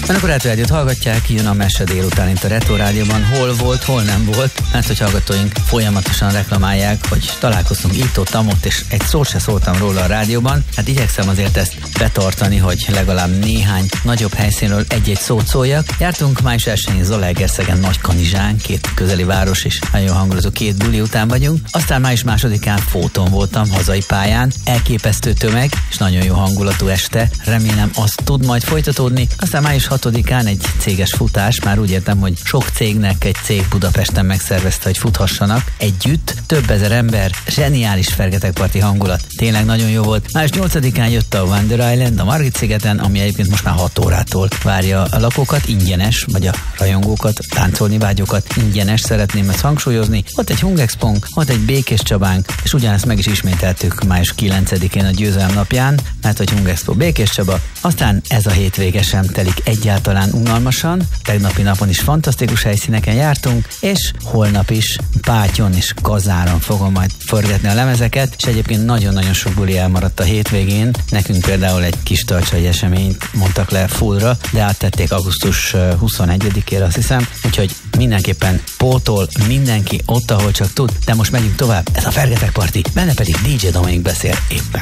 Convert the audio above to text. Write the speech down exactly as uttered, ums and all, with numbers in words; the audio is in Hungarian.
Önök a Retro Rádiót hallgatják, jön a mese délután itt a Retro Rádióban. Hol volt, hol nem volt, mert hogy hallgatóink folyamatosan reklamálják, hogy találkoztunk itt, ott, amott, és egy szót se szóltam róla a rádióban. Hát igyekszem azért ezt betartani, hogy legalább néhány nagyobb helyszínről egy-egy szót szóljak. Jártunk május elsején Zalaegerszegen, Nagykanizsán, két közeli város, és nagyon hangulatú két buli után vagyunk. Aztán május másodikán Fóton voltam, hazai pályán, elképesztő tömeg, és nagyon jó hangulatú este. Remélem, az tud majd folytatódni. Aztán május hatodikán egy céges futás, már úgy értem, hogy sok cégnek egy cég Budapesten megszervezte, hogy futhassanak együtt. Több ezer ember, zseniális fergetegparti hangulat. Tényleg nagyon jó volt. május nyolcadikán jött a Wonder Island a Margit-szigeten, ami egyébként most már hat órától várja a lakókat, ingyenes, vagy a rajongókat, táncolni vágyókat, ingyenes, szeretném ezt hangsúlyozni. Ott egy Hungexpónk, ott egy Békés Csabánk, és ugyanezt meg is ismételtük május kilencedikén a győzelem napján, mert hogy Hungexpo Békés Csaba. Aztán ez a hétvége sem telik egyáltalán unalmasan. Tegnapi napon is fantasztikus helyszíneken jártunk, és holnap is Pátyon és Kazáron fogom majd forgatni a lemezeket, és egyébként nagyon-nagyon sok buli elmaradt a hétvégén. Nekünk például egy kis tartsai eseményt mondtak le fullra, de áttették augusztus huszonegyedikére, azt hiszem, úgyhogy mindenképpen pótol mindenki ott, ahol csak tud, de most megyünk tovább. Ez a Fergetegparti, benne pedig dé dzsé Dominik beszél éppen.